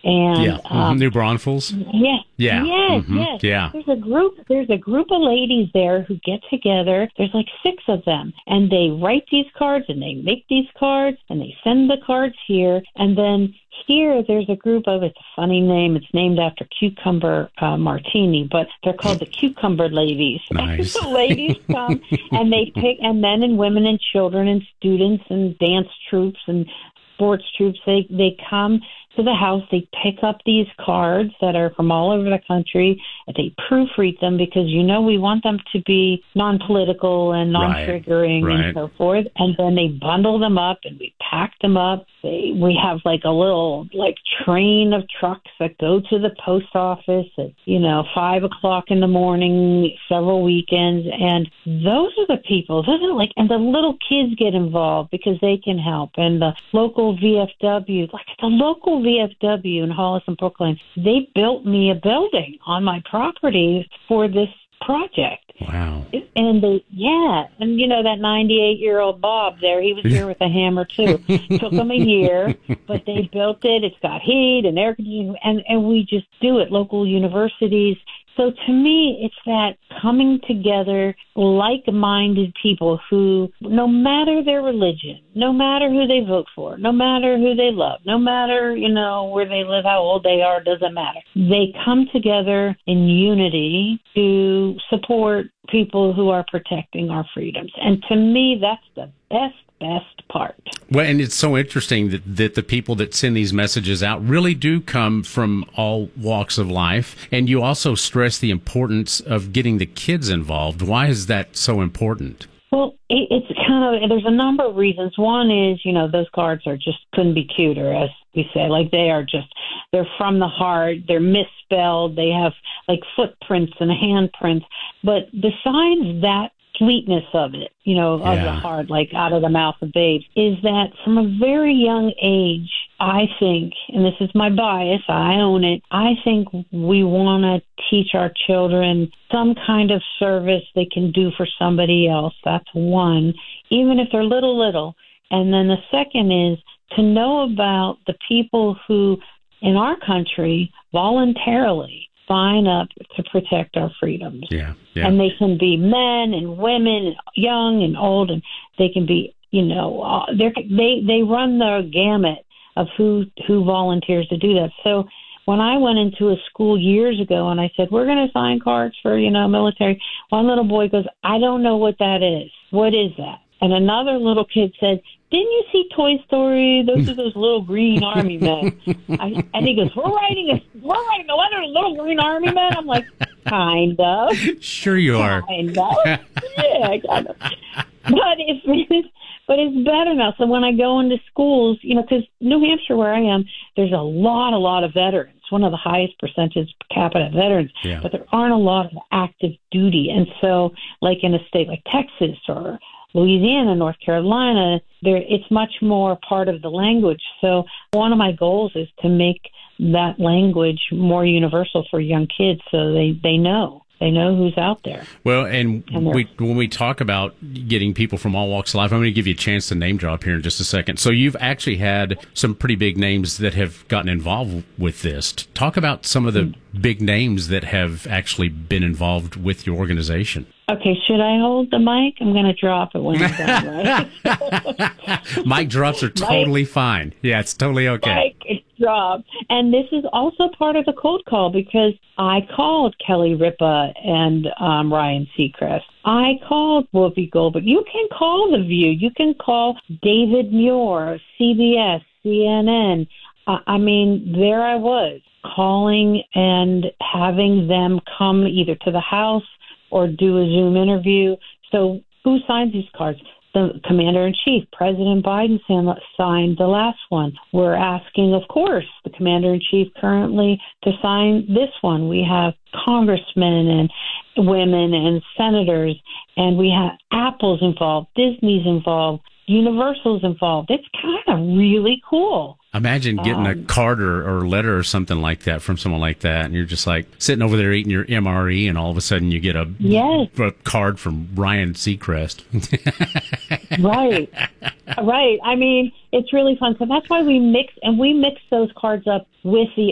And New Braunfels. Yes. Yeah. Yes. Mm-hmm. Yes. Yeah. There's a group of ladies there who get together. There's like 6 of them, and they write these cards and they make these cards and they send the cards here. And then here there's a group of, it's a funny name. It's named after Cucumber Martini, but they're called the Cucumber Ladies. Nice. The ladies come and they pick, and men and women and children and students and dance troops and sports troops, they come to the house, they pick up these cards that are from all over the country, and they proofread them because, we want them to be non-political and non-triggering and so forth. And then they bundle them up and we pack them up. We have like a little train of trucks that go to the post office at, 5 o'clock in the morning, several weekends. And those are the people, and the little kids get involved because they can help. And the local VFW, in Hollis and Brookline, they built me a building on my property for this project. Wow. And that 98-year-old Bob there, he was here with a hammer too. Took him a year, but they built it. It's got heat and air conditioning, and we just do it. Local universities. So to me, it's that coming together, like-minded people who, no matter their religion, no matter who they vote for, no matter who they love, no matter, where they live, how old they are, doesn't matter. They come together in unity to support people who are protecting our freedoms. And to me, that's the best part. Well, and it's so interesting that the people that send these messages out really do come from all walks of life. And you also stress the importance of getting the kids involved. Why is that so important? Well, it's kind of, there's a number of reasons. One is, those cards couldn't be cuter, as we say. They're from the heart, they're misspelled, they have footprints and handprints. But besides that sweetness of it, of the heart, out of the mouth of babes, is that from a very young age, I think, and this is my bias, I own it, I think we want to teach our children some kind of service they can do for somebody else. That's one, even if they're little. And then the second is to know about the people who, in our country, voluntarily sign up to protect our freedoms. Yeah. And they can be men and women, young and old, and they can be, they run the gamut of who volunteers to do that. So when I went into a school years ago and I said, we're going to sign cards for, military, one little boy goes, I don't know what that is. What is that? And another little kid said, didn't you see Toy Story? Those are those little green army men. And he goes, we're writing a letter to little green army men? I'm like, kind of. Sure you are. Kind of. Yeah, kind of. But it's better now. So when I go into schools, because New Hampshire, where I am, there's a lot of veterans. One of the highest percentage per capita veterans, but there aren't a lot of active duty. And so, in a state like Texas or Louisiana, North Carolina, it's much more part of the language. So one of my goals is to make that language more universal for young kids so they know. They know who's out there. Well, and when we talk about getting people from all walks of life, I'm going to give you a chance to name drop here in just a second. So you've actually had some pretty big names that have gotten involved with this. Talk about some of the big names that have actually been involved with your organization. Okay, should I hold the mic? I'm going to drop it when you're done, right? Mic drops are totally fine. Yeah, it's totally okay. Mic drop. And this is also part of the cold call because I called Kelly Ripa and Ryan Seacrest. I called Whoopi Goldberg. You can call The View. You can call David Muir, CBS, CNN. There I was calling and having them come either to the house or do a Zoom interview. So who signs these cards? The Commander-in-Chief, President Biden signed the last one. We're asking, of course, the Commander-in-Chief currently to sign this one. We have congressmen and women and senators, and we have Apple's involved, Disney's involved, Universal's involved. It's kind of really cool. Imagine getting a card or letter or something like that from someone like that, and you're just sitting over there eating your MRE, and all of a sudden you get a card from Ryan Seacrest. Right. It's really fun. So that's why we mix those cards up with the